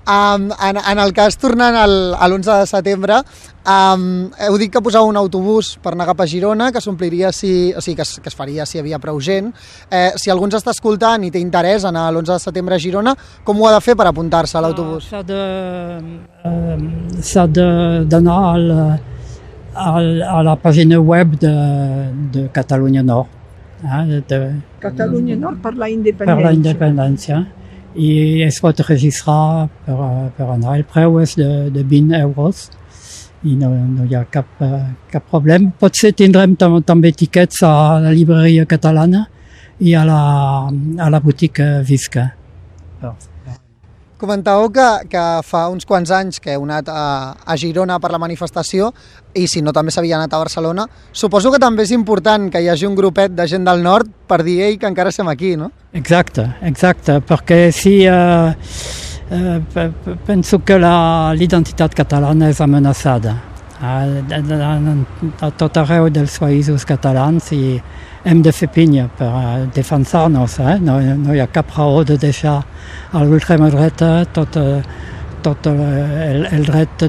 En el cas, tornant a l'11 de setembre, heu dit que poseu un autobús per anar cap a Girona, que s'ompliria, que es faria si hi havia prou gent. Si algú ens està escoltant i té interès en anar l'11 de setembre a Girona, com ho ha de fer per apuntar-se a l'autobús? S'ha d'anar a la pàgina web de Catalunya Nord. Catalunya Nord per la independència. Per la independència. I es pot registrar per anar. El preu és de 20 euros i no hi ha cap problema. Potser tindrem també tiquets a la llibreria catalana i a la botiga Visca. Comentàveu que fa uns quants anys que heu anat a Girona per la manifestació i si no també s'havia anat a Barcelona. Suposo que també és important que hi hagi un grupet de gent del nord per dir que encara estem aquí, no? Exacte, perquè penso que l'identitat catalana és amenaçada. A tot arreu dels països catalans i hem de fer pinya per defensar-nos. No hi ha cap raó de deixar a l'última dreta tot el dret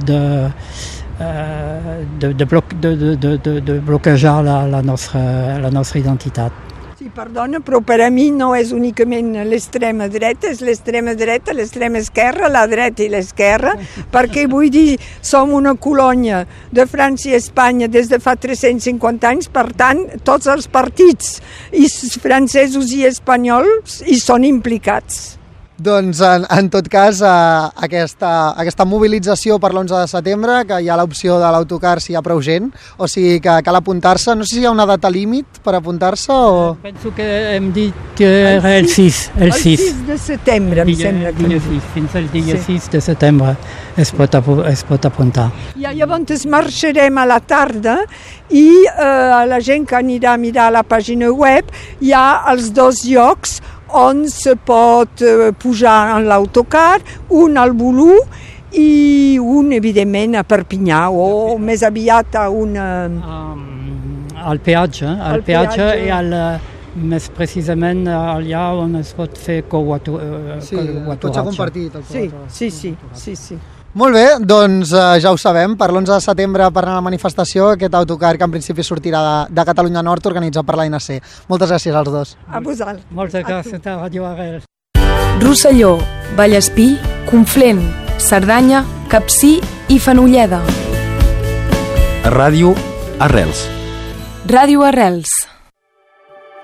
de bloquejar la nostra identitat. Sí, perdona, però per a mi no és únicament l'extrema dreta, és l'extrema dreta, l'extrema esquerra, la dreta i l'esquerra, perquè vull dir, som una colònia de França i Espanya des de fa 350 anys, per tant, tots els partits i francesos i espanyols hi són implicats. Doncs, en tot cas, aquesta mobilització per l'11 de setembre, que hi ha l'opció de l'autocar si hi ha prou gent, o sigui que cal apuntar-se. No sé si hi ha una data límit per apuntar-se o... Penso que hem dit que era el 6. El 6 de setembre, em sembla que... Fins al dia 6 de setembre es pot apuntar. I llavors marxarem a la tarda i la gent que anirà a mirar la pàgina web hi ha els dos llocs on se pot pujar en l'autocar, un al Bolú i un, evidentment, a Perpinyà, o més aviat a una... Al peatge, i més precisament allà on es pot fer coaturatge. Sí, el cotxe compartit. Sí. Molt bé, doncs ja ho sabem, per l'11 de setembre per anar a la manifestació, aquest autocar que en principi sortirà de Catalunya Nord organitzat per l'ANC. Moltes gràcies als dos. A vosaltres. Moltes gràcies a Radio Arrels. Rosselló, Vallespí, Conflent, Cerdanya, Capcir i Fenolleda. Ràdio Arrels. Ràdio Arrels.